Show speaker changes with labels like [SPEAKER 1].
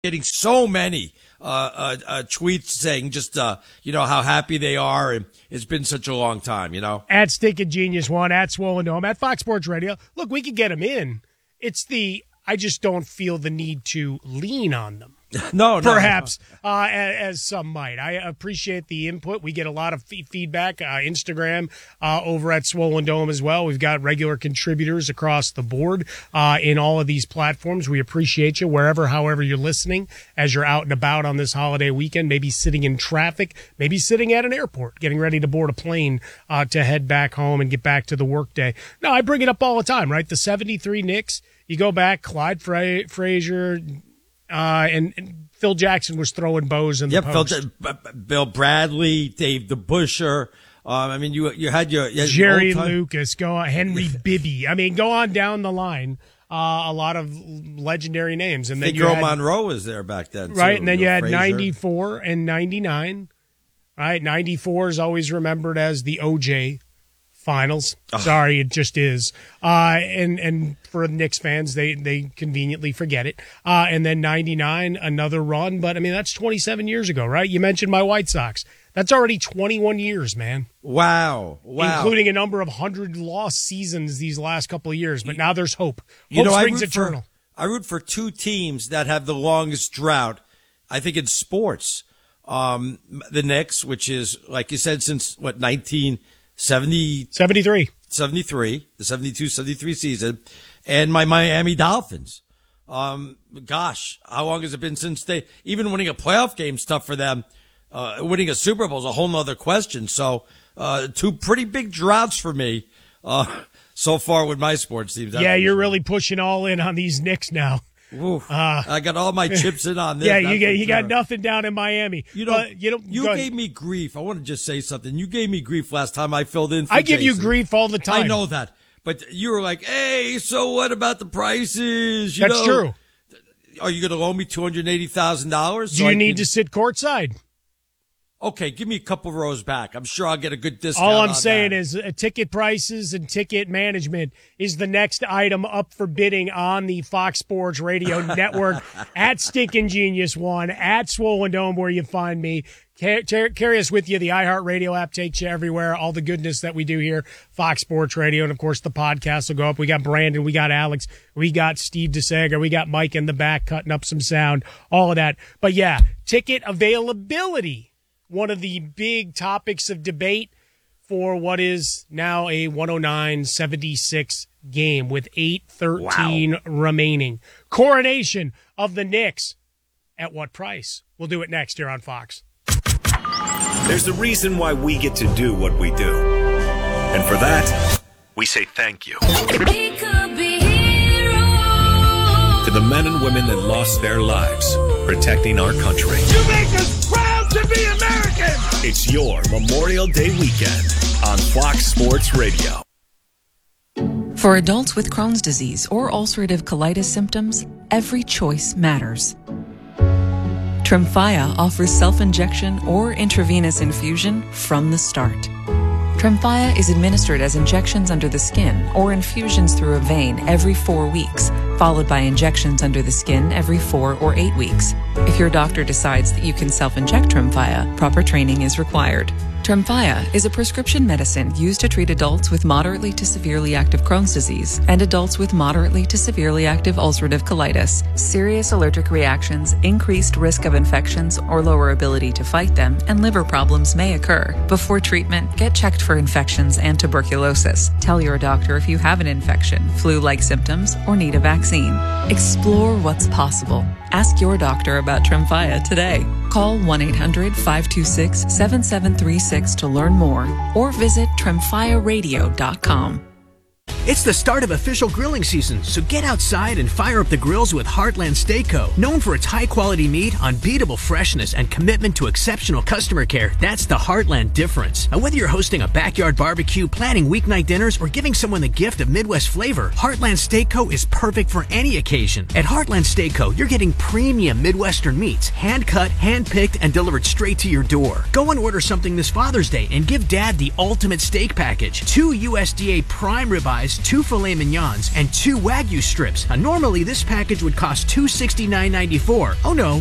[SPEAKER 1] getting so many tweets saying just how happy they are, and it's been such a long time.
[SPEAKER 2] At Stinkin' Genius One, at Swollen Dome, at Fox Sports Radio. Look, we could get them in. It's I just don't feel the need to lean on them. Perhaps, as some might. I appreciate the input. We get a lot of feedback, Instagram, over at Swollen Dome as well. We've got regular contributors across the board, in all of these platforms. We appreciate you however you're listening as you're out and about on this holiday weekend, maybe sitting in traffic, maybe sitting at an airport, getting ready to board a plane, to head back home and get back to the workday. No, I bring it up all the time, right? The 73 Knicks, you go back, Clyde Frazier, and Phil Jackson was throwing bows in the post.
[SPEAKER 1] Bill Bradley, Dave the Busher. You had your
[SPEAKER 2] Jerry Lucas, Henry Bibby. Go on down the line. A lot of legendary names, and then
[SPEAKER 1] Earl Monroe was there back then,
[SPEAKER 2] right?
[SPEAKER 1] Too.
[SPEAKER 2] And then you had 94 and 99. Right, 94 is always remembered as the OJ Finals. Sorry, it just is. And for Knicks fans, they conveniently forget it. And then 99, another run. But, that's 27 years ago, right? You mentioned my White Sox. That's already 21 years, man.
[SPEAKER 1] Wow.
[SPEAKER 2] Including a number of 100-loss seasons these last couple of years. But now there's hope. Hope springs eternal.
[SPEAKER 1] I root for two teams that have the longest drought, I think, in sports. The Knicks, which is, like you said, since, 73, the 72-73 season, and my Miami Dolphins. Gosh, how long has it been since even winning a playoff game stuff for them? Winning a Super Bowl is a whole nother question. So, two pretty big droughts for me, so far with my sports teams.
[SPEAKER 2] Yeah, you're really pushing all in on these Knicks now.
[SPEAKER 1] I got all my chips in on this.
[SPEAKER 2] Yeah, you got nothing down in Miami. You
[SPEAKER 1] gave me grief. I want to just say something. You gave me grief last time I filled in for
[SPEAKER 2] I give
[SPEAKER 1] Jason.
[SPEAKER 2] you grief all the time.
[SPEAKER 1] I know that. But you were like, hey, so what about the prices?
[SPEAKER 2] That's true.
[SPEAKER 1] Are you going to loan me $280,000?
[SPEAKER 2] Do you need to sit courtside?
[SPEAKER 1] Okay, give me a couple rows back. I'm sure I'll get a good discount.
[SPEAKER 2] All I'm saying is ticket prices and ticket management is the next item up for bidding on the Fox Sports Radio Network. At Stinkin' Genius One, at Swollen Dome, where you find me. Carry us with you. The iHeartRadio app takes you everywhere. All the goodness that we do here, Fox Sports Radio, and of course the podcast will go up. We got Brandon, we got Alex, we got Steve DeSager, we got Mike in the back cutting up some sound, all of that. But yeah, ticket availability. One of the big topics of debate for what is now a 109-76 game with 8:13 remaining. Coronation of the Knicks. At what price? We'll do it next here on Fox.
[SPEAKER 3] There's a reason why we get to do what we do. And for that, we say thank you. We could be heroes. To the men and women that lost their lives protecting our country.
[SPEAKER 4] You make us proud to be American!
[SPEAKER 3] It's your Memorial Day weekend on Fox Sports Radio.
[SPEAKER 5] For adults with Crohn's disease or ulcerative colitis symptoms, every choice matters. Tremfya offers self-injection or intravenous infusion from the start. Tremfya is administered as injections under the skin or infusions through a vein every 4 weeks, followed by injections under the skin every 4 or 8 weeks. If your doctor decides that you can self-inject Tremfya, proper training is required. Tremfya is a prescription medicine used to treat adults with moderately to severely active Crohn's disease and adults with moderately to severely active ulcerative colitis. Serious allergic reactions, increased risk of infections or lower ability to fight them, and liver problems may occur. Before treatment, get checked for infections and tuberculosis. Tell your doctor if you have an infection, flu-like symptoms, or need a vaccine. Explore what's possible. Ask your doctor about Tremfya today. Call 1-800-526-7736 to learn more or visit tremfyaradio.com.
[SPEAKER 6] It's the start of official grilling season, so get outside and fire up the grills with Heartland Steak Co. Known for its high-quality meat, unbeatable freshness, and commitment to exceptional customer care, that's the Heartland difference. Now, whether you're hosting a backyard barbecue, planning weeknight dinners, or giving someone the gift of Midwest flavor, Heartland Steak Co. is perfect for any occasion. At Heartland Steak Co., you're getting premium Midwestern meats, hand-cut, hand-picked, and delivered straight to your door. Go and order something this Father's Day and give Dad the ultimate steak package. 2 USDA prime ribeyes fries, 2 filet mignons, and 2 Wagyu strips. Now, normally this package would cost $269.94. Oh no,